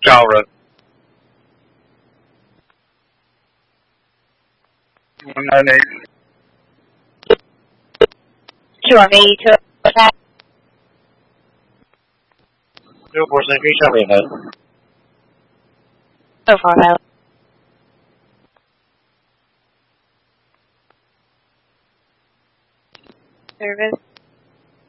找人。 Do you want me to attack? 6% station minutes. So far, pilot. Service.